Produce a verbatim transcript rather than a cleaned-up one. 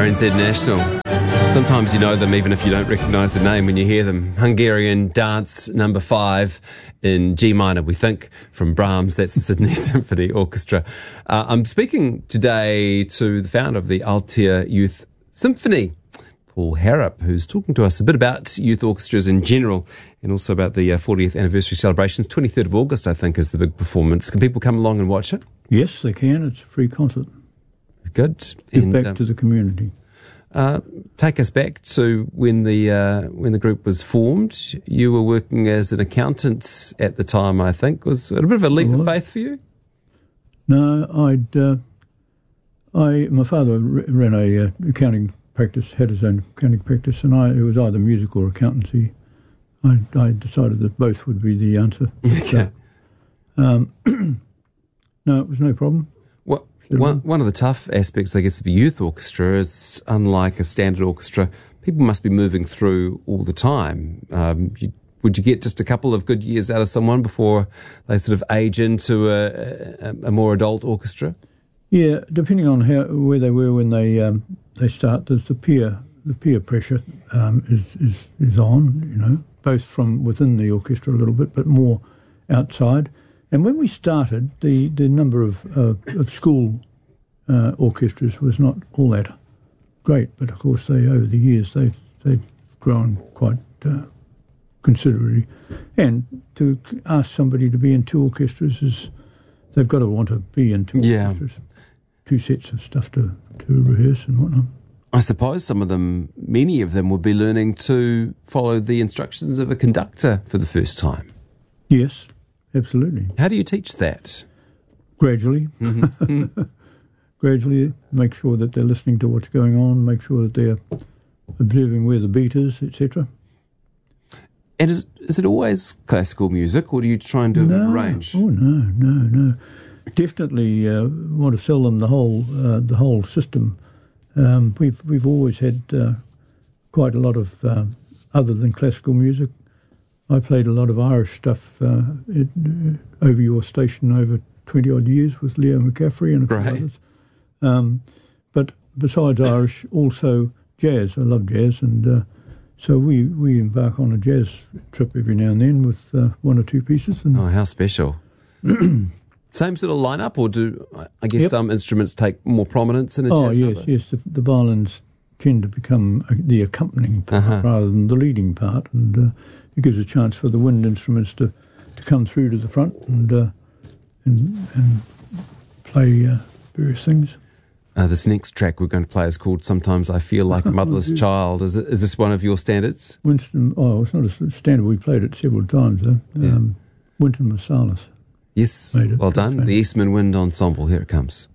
R N Z National. Sometimes you know them even if you don't recognise the name when you hear them. Hungarian Dance Number Five in G minor, we think, from Brahms. That's the Sydney Symphony Orchestra. Uh, I'm speaking today to the founder of the Altea Youth Symphony, Paul Harrop, who's talking to us a bit about youth orchestras in general and also about the uh, fortieth anniversary celebrations. twenty-third of August, I think, is the big performance. Can people come along and watch it? Yes, they can. It's a free concert. Good. Give and, back um, to the community. Uh, take us back to when the uh, when the group was formed. You were working as an accountant at the time, I think. Was it a bit of a leap of faith for you? No, I'd. Uh, I my father ran a uh, accounting practice, had his own accounting practice, and I it was either music or accountancy. I, I decided that both would be the answer. Okay. So, um, no, it was no problem. Well, one, one of the tough aspects, I guess, of a youth orchestra is, unlike a standard orchestra, people must be moving through all the time. Um, you, would you get just a couple of good years out of someone before they sort of age into a, a, a more adult orchestra? Yeah, depending on how where they were when they um, they start, there's the peer the peer pressure um, is, is is on, you know, both from within the orchestra a little bit, but more outside. And when we started, the, the number of uh, of school uh, orchestras was not all that great, but of course they over the years they've they've grown quite uh, considerably. And to ask somebody to be in two orchestras is they've got to want to be in two yeah. orchestras, two sets of stuff to, to rehearse and whatnot. I suppose some of them, many of them, would be learning to follow the instructions of a conductor for the first time. Yes. Absolutely. How do you teach that? Gradually. Mm-hmm. Gradually, make sure that they're listening to what's going on, make sure that they're observing where the beat is, et cetera. And is, is it always classical music, or do you try and do no. a range? Oh, no, no, no. Definitely uh, want to sell them the whole uh, the whole system. Um, we've we've always had uh, quite a lot of uh, other than classical music. I played a lot of Irish stuff uh, it, uh, over your station over twenty odd years with Leo McCaffrey and a few right. others. Um, but besides Irish, also jazz. I love jazz, and uh, so we, we embark on a jazz trip every now and then with uh, one or two pieces. And oh, how special! Same sort of lineup, or do I guess yep. some instruments take more prominence in a oh, jazz yes, number? yes. The, the violins tend to become uh, the accompanying part Uh-huh. rather than the leading part, and uh, it gives a chance for the wind instruments to, to come through to the front and uh, and, and play uh, various things. Uh, this next track we're going to play is called "Sometimes I Feel Like a Motherless Child." Is it, is this one of your standards? Winston, oh, it's not a standard. We played it several times, though. Yeah. Um, Wynton Marsalis. Yes, Made it well done. famous. The Eastman Wind Ensemble. Here it comes.